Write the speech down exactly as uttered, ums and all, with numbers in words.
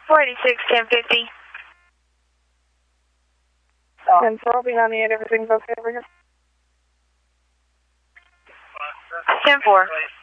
four eighty-six, ten fifty. And four behind the eight, everything's okay over here? ten four.